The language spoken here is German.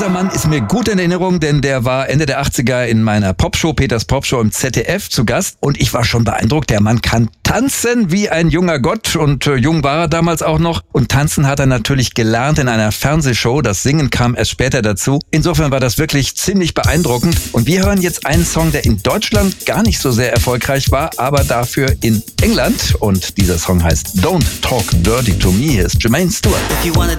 Mann ist mir gut in Erinnerung, denn der war Ende der 80er in meiner Popshow, Peters Popshow im ZDF zu Gast. Und ich war schon beeindruckt, der Mann kann tanzen wie ein junger Gott und jung war er damals auch noch. Und tanzen hat er natürlich gelernt in einer Fernsehshow. Das Singen kam erst später dazu. Insofern war das wirklich ziemlich beeindruckend. Und wir hören jetzt einen Song, der in Deutschland gar nicht so sehr erfolgreich war, aber dafür in England. Und dieser Song heißt Don't Talk Dirty to Me. Hier ist Jermaine Stewart. If you wanna